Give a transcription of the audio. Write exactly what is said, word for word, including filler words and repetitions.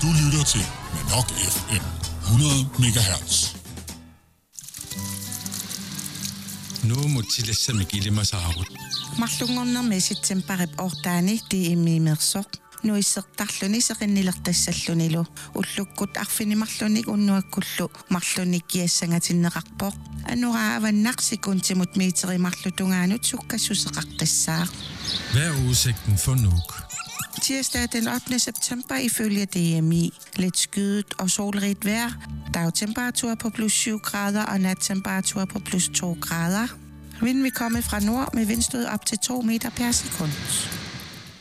Du lytter til Manok F M hundrede megahertz. Nu må tillæse med gilde saarut. Mallungorner mesit temparip ortaani tiimimersoq nuissertarluni seqinnilertassallunilu ullukkut arfinimarlunik unnuakkullu marlunik kiassangatinneqarpoq anuraavannaqsikuntimut miiterimarlutungaanut sukkassuseqaqqissaaq. Hvad er udsigten for Nuuk? Tirsdag den ottende september ifølge D M I. Lidt skyet og solrigt vejr. Dagtemperatur på plus syv grader og nattemperatur på plus to grader. Vinden vil komme fra nord med vindstød op til to meter per sekund.